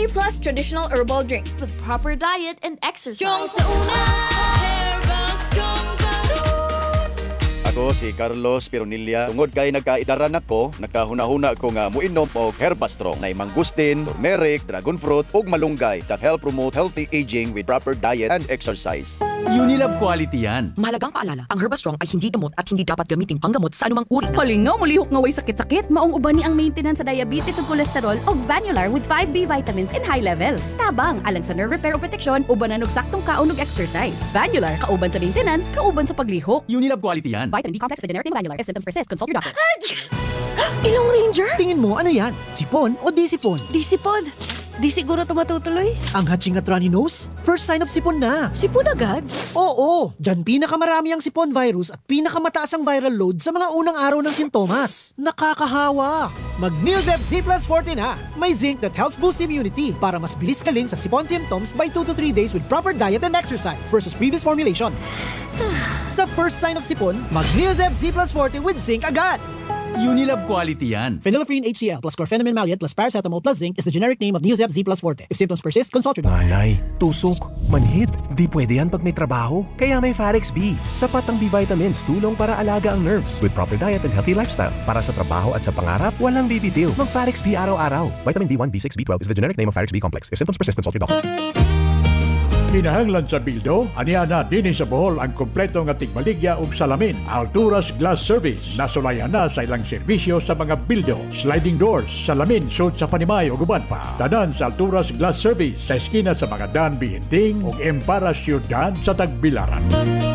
Plus traditional herbal drink with proper diet and exercise. Strong sa una, Herbal Strong Garot. Ako si Carlos Pironilla. Tungod kay nagkaidaran ako, nakahuna-huna ko nga muinom og Herbastrong na mangustin, turmeric, dragon fruit ug malunggay that help promote healthy aging with proper diet and exercise. Unilab quality yan. Mahalagang paalala, ang Herbastrong ay hindi gamot at hindi dapat gamiting panggamot sa anumang uri. Halingaw, mulihok nga way sakit-sakit, maong uban ni ang maintenance sa diabetes ug cholesterol og Vanular with 5B vitamins in high levels. Tabang, alang sa nerve repair o protection, ubanan og saktong kaon ug exercise. Vanular, kauban sa maintenance, kauban sa paglihok. Unilab quality yan. Vitamin B complex with generic name Vanular. If symptoms persist, consult your doctor. Ilong Ranger? Tingin mo, ano yan? Sipon o di sipon? Di sipon. Di siguro tumatutuloy. Ang hatching at runny nose? First sign of sipon na. Sipon agad? Oo, dyan pinakamarami ang sipon virus at pinakamataas ang viral load sa mga unang araw ng sintomas. Nakakahawa. Mag-Neosep Z Plus Forte na. May zinc that helps boost immunity para mas bilis kaling sa sipon symptoms by 2 to 3 days with proper diet and exercise versus previous formulation. Sa first sign of sipon, mag-Neosep Z Plus Forte with zinc agad. Unilab quality yan. Phenylephrine HCl plus chlorpheniramine maleate plus paracetamol plus zinc is the generic name of Neosep Z Plus Forte. If symptoms persist, consult your doctor. Nanay, tusok, manhid. Di pwede yan pag may trabaho. Kaya may Farex B. Sapat ang B vitamins, tulong para alaga ang nerves. With proper diet and healthy lifestyle. Para sa trabaho at sa pangarap, walang bibitiw. Mag Farex B araw-araw. Vitamin B1, B6, B12 is the generic name of Farex B complex. If symptoms persist, consult your doctor. Kinahanglan sa bildo, aniya na din sa Bohol ang kompleto nga tigbaligya ug salamin. Alturas Glass Service. Nasulayan na sa ilang serbisyo sa mga bildo. Sliding doors, salamin, sud sa Panimay ug uban pa. Tanan sa Alturas Glass Service sa eskina sa mga Dan Bihinting ug Empara Ciudad sa Tagbilaran.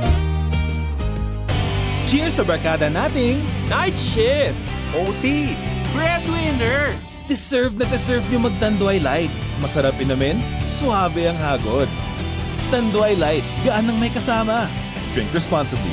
Cheers sa barkada nating Night Shift, OT, Breadwinner. Deserve na deserve nyo mag-Tanduay Light. Masarap inamin, suabe ang hagod. Tanduay Light, gaan nang may kasama. Drink responsibly.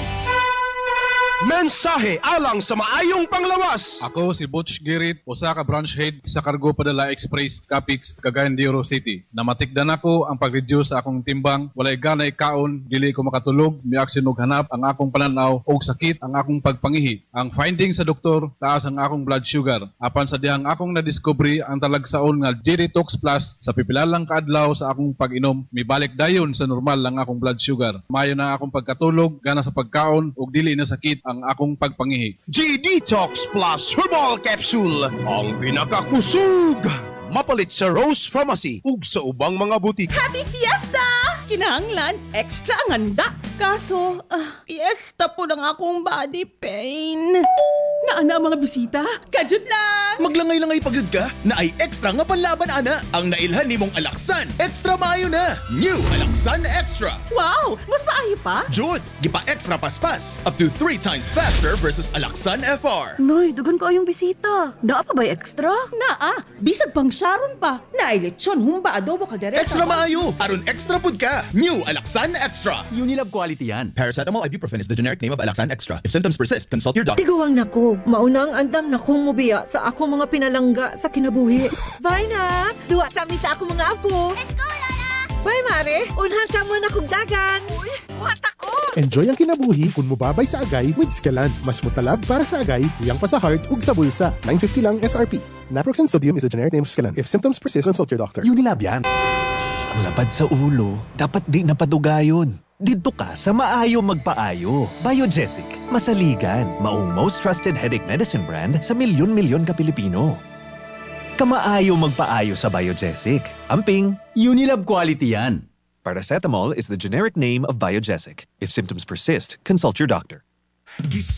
Mensahe alang sa maayong panglawas. Ako si Butch Girit, usa ka branch head sa Cargo Padala Express, Capix, Cagayan de Oro City. Namatikdan ako ang pag-reduce sa akong timbang, walay ganay kaon, dili ko makatulog, miaksin og hanap ang akong pananaw og sakit ang akong pagpangihi. Ang finding sa doktor, taas ang akong blood sugar. Apan sa dihang akong nadiscovery ang talagsaon nga G-Detox Plus sa pipilalang kaadlaw sa akong pag-inom, mibalik dayon sa normal lang akong blood sugar. Mayo na akong pagkatulog, gana sa pagkaon ug dili na sakit ang akong pagpangihi. G-Detox Plus Herbal Capsule, ang pinakakusog. Mapalit sa Rose Pharmacy ug sa ubang mga butik. Happy Fiesta! Kinahanglan, extra ang handa. Kaso, fiesta po ng akong body pain. Naana mga bisita? Kajud lang! Maglangay-langay pagod ka na ay extra nga panlaban ana. Ang nailhan ni mong Alaksan, extra maayo na. New Alaksan Extra. Wow! Mas maayo pa? Jud, gipa extra paspas. Up to 3 times faster versus Alaksan FR. Noy, dugan ko yung bisita. Naa pa ba'y extra? Naa! Bisag pang Sharon pa. Naay lechon, humba, adobo, kaldereta. Extra maayo! Aron extra pud ka. New Alaksan Extra. Unilab quality yan. Paracetamol Ibuprofen is the generic name of Alaksan Extra. If symptoms persist, consult your doctor. Tiguang nako, mauna ang andam na kong mubiya sa ako mga pinalangga sa kinabuhi. Bye na! Duwa sa amin sa ako mga apo. Let's go, Lola! Bye, Mare! Unhan sa mo na kong dagan. Uy, buhat ako! Enjoy ang kinabuhi kung mubabay sa agay with Scalan. Mas mutalab para sa agay, tuyang pa sa heart ug sa bulsa. 950 lang SRP. Naproxen sodium is a generic name of Scalan. If symptoms persist, consult your doctor. Unilab yan. Ang lapad sa ulo, dapat di napadugayon. Dito ka sa maayo magpaayo. Biogesic, masaligan, maong most trusted headache medicine brand sa milyon-milyon ka Pilipino. Kamaayo magpaayo sa Biogesic. Amping, Unilab quality yan. Paracetamol is the generic name of Biogesic. If symptoms persist, consult your doctor.